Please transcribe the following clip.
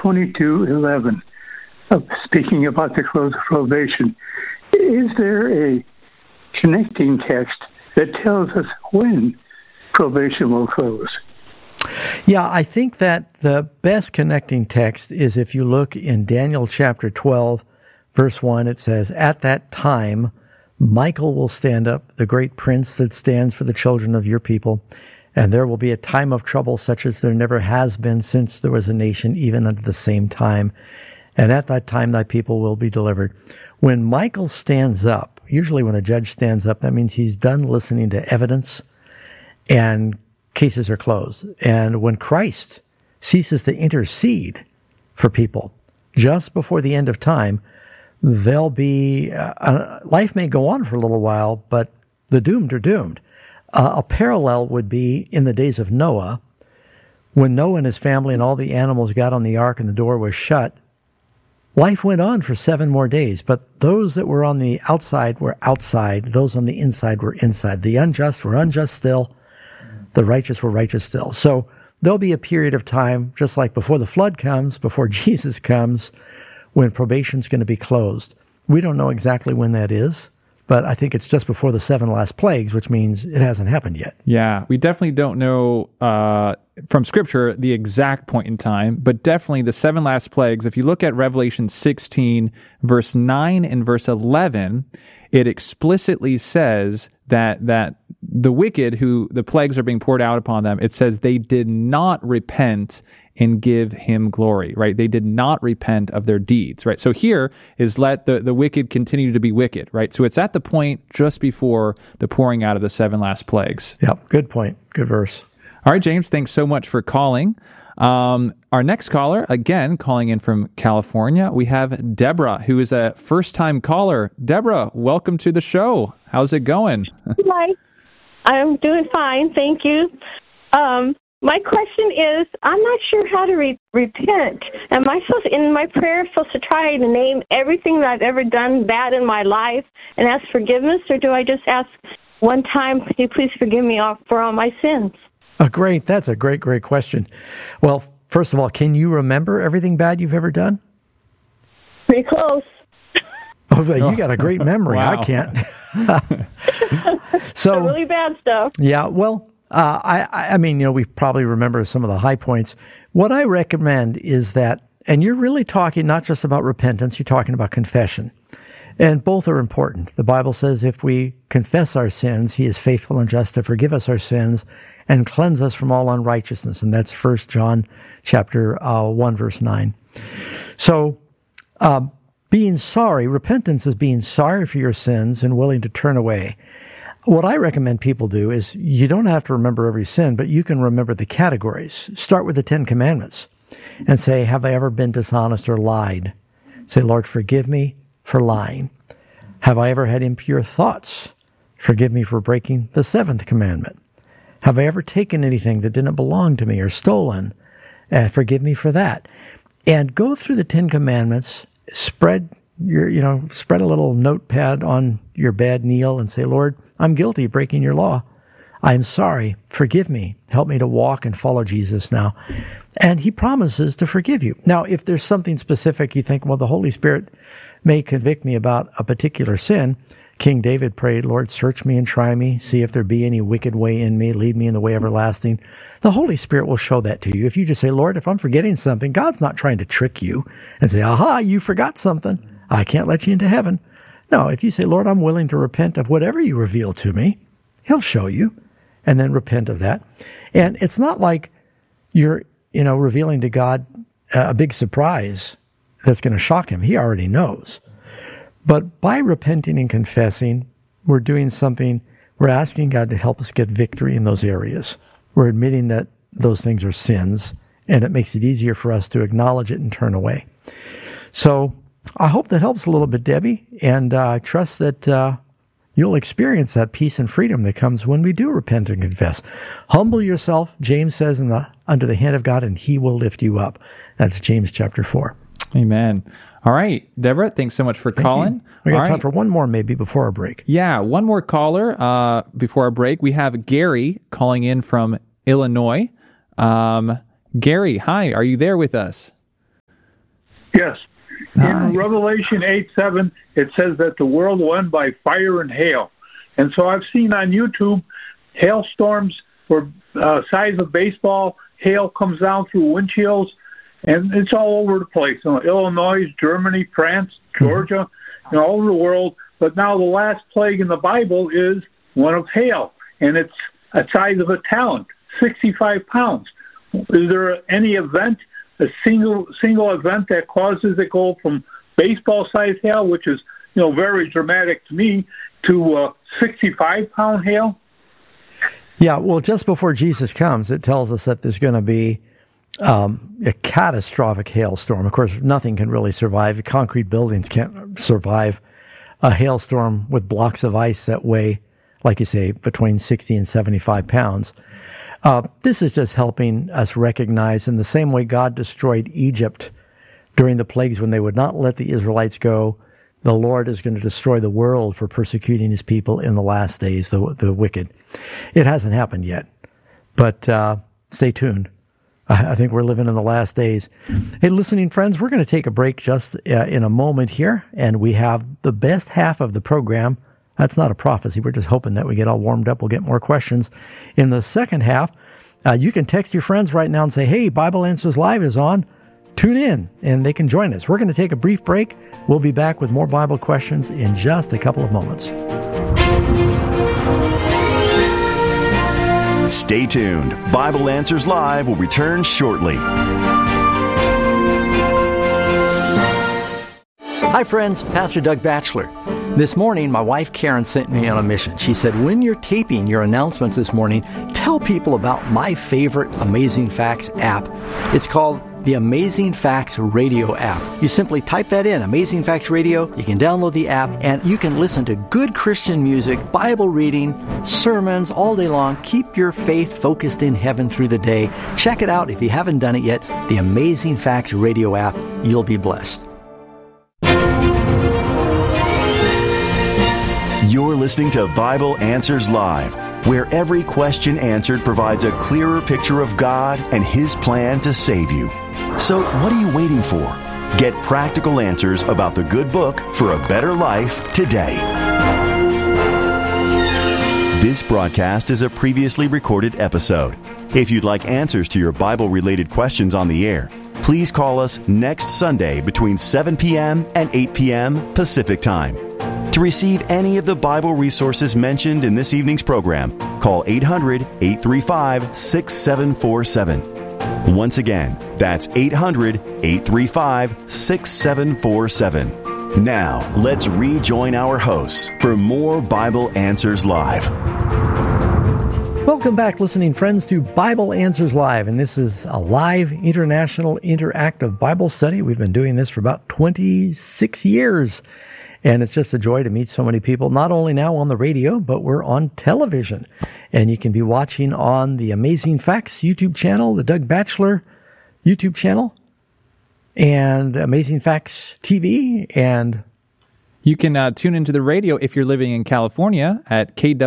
22:11, speaking about the close of probation. Is there a connecting text that tells us when probation will close? Yeah, I think that the best connecting text is if you look in Daniel chapter 12, verse 1, it says, "At that time, Michael will stand up, the great prince that stands for the children of your people, and there will be a time of trouble such as there never has been since there was a nation, even unto the same time. And at that time thy people will be delivered." When Michael stands up, usually when a judge stands up, that means he's done listening to evidence and cases are closed. And when Christ ceases to intercede for people just before the end of time, there'll be, life may go on for a little while, but the doomed are doomed. A parallel would be in the days of Noah, when Noah and his family and all the animals got on the ark and the door was shut. Life went on for 7 more days, but those that were on the outside were outside. Those on the inside were inside. The unjust were unjust still. The righteous were righteous still. So there'll be a period of time, just like before the flood comes, before Jesus comes, when probation's going to be closed. We don't know exactly when that is, but I think it's just before the 7 last plagues, which means it hasn't happened yet. Yeah, we definitely don't know from Scripture the exact point in time, but definitely the 7 last plagues. If you look at Revelation 16, verse 9 and verse 11, it explicitly says that the wicked, who the plagues are being poured out upon them, it says they did not repent and give him glory, right? They did not repent of their deeds, right? So here is let the wicked continue to be wicked, right? So it's at the point just before the pouring out of the 7 last plagues. Yep, good point. Good verse. All right, James, thanks so much for calling. Our next caller, again, calling in from California, we have Deborah, who is a first-time caller. Deborah, welcome to the show. How's it going? Hi. I'm doing fine, thank you. My question is, I'm not sure how to repent. Am I supposed to, in my prayer, supposed to try to name everything that I've ever done bad in my life and ask forgiveness, or do I just ask one time, could you please forgive me for all my sins? That's a great question. Well, first of all, can you remember everything bad you've ever done? Pretty close. Oh, you got a great memory. Wow. I can't. So really bad stuff. Yeah, well, I mean, we probably remember some of the high points. What I recommend is that, and you're really talking not just about repentance, you're talking about confession. And both are important. The Bible says if we confess our sins, he is faithful and just to forgive us our sins and cleanse us from all unrighteousness. And that's 1 John chapter 1, verse 9. So being sorry, repentance is being sorry for your sins and willing to turn away. What I recommend people do is you don't have to remember every sin, but you can remember the categories. Start with the 10 Commandments and say, have I ever been dishonest or lied? Say, Lord, forgive me for lying. Have I ever had impure thoughts? Forgive me for breaking the 7th commandment. Have I ever taken anything that didn't belong to me or stolen? Forgive me for that. And go through the 10 Commandments, spread a little notepad on your bed, kneel and say, Lord, I'm guilty of breaking your law. I'm sorry. Forgive me. Help me to walk and follow Jesus now. And he promises to forgive you. Now, if there's something specific you think, well, the Holy Spirit may convict me about a particular sin, King David prayed, Lord, search me and try me, see if there be any wicked way in me, lead me in the way everlasting. The Holy Spirit will show that to you. If you just say, Lord, if I'm forgetting something, God's not trying to trick you and say, aha, you forgot something. I can't let you into heaven. No, if you say, Lord, I'm willing to repent of whatever you reveal to me, he'll show you, and then repent of that. And it's not like you're, revealing to God a big surprise that's going to shock him. He already knows. But by repenting and confessing, we're doing something, we're asking God to help us get victory in those areas. We're admitting that those things are sins, and it makes it easier for us to acknowledge it and turn away. So I hope that helps a little bit, Debbie, and I trust that you'll experience that peace and freedom that comes when we do repent and confess. Humble yourself, James says, under the hand of God, and he will lift you up. That's James chapter 4. Amen. All right, Deborah, thanks so much for calling. We got time for one more maybe before our break. Yeah, one more caller before our break. We have Gary calling in from Illinois. Gary, hi, are you there with us? Yes. In Revelation 8:7, it says that the world won by fire and hail. And so I've seen on YouTube hailstorms where size of baseball, hail comes down through windshields, and it's all over the place. Illinois, Germany, France, Georgia, all over the world. But now the last plague in the Bible is one of hail, and it's a size of a talent, 65 pounds. Is there any event, a single event that causes it go from baseball-sized hail, which is very dramatic to me, to 65-pound hail? Yeah, well, just before Jesus comes, it tells us that there's going to be a catastrophic hailstorm. Of course, nothing can really survive. Concrete buildings can't survive a hailstorm with blocks of ice that weigh, like you say, between 60 and 75 pounds. This is just helping us recognize, in the same way God destroyed Egypt during the plagues when they would not let the Israelites go, the Lord is going to destroy the world for persecuting his people in the last days, the wicked. It hasn't happened yet, but stay tuned. I think we're living in the last days. Hey, listening friends, we're going to take a break just in a moment here, and we have the best half of the program. That's not a prophecy. We're just hoping that we get all warmed up. We'll get more questions. In the second half, you can text your friends right now and say, hey, Bible Answers Live is on. Tune in, and they can join us. We're going to take a brief break. We'll be back with more Bible questions in just a couple of moments. Stay tuned. Bible Answers Live will return shortly. Hi, friends. Pastor Doug Batchelor. This morning, my wife Karen sent me on a mission. She said, when you're taping your announcements this morning, tell people about my favorite Amazing Facts app. It's called the Amazing Facts Radio app. You simply type that in, Amazing Facts Radio. You can download the app, and you can listen to good Christian music, Bible reading, sermons all day long. Keep your faith focused in heaven through the day. Check it out if you haven't done it yet. The Amazing Facts Radio app. You'll be blessed. You're listening to Bible Answers Live, where every question answered provides a clearer picture of God and His plan to save you. So what are you waiting for? Get practical answers about the good book for a better life today. This broadcast is a previously recorded episode. If you'd like answers to your Bible-related questions on the air, please call us next Sunday between 7 p.m. and 8 p.m. Pacific Time. To receive any of the Bible resources mentioned in this evening's program, call 800-835-6747. Once again, that's 800-835-6747. Now, let's rejoin our hosts for more Bible Answers Live. Welcome back, listening friends, to Bible Answers Live, and this is a live international interactive Bible study. We've been doing this for about 26 years. And it's just a joy to meet so many people, not only now on the radio, but we're on television. And you can be watching on the Amazing Facts YouTube channel, the Doug Batchelor YouTube channel, and Amazing Facts TV. And you can tune into the radio if you're living in California at KW.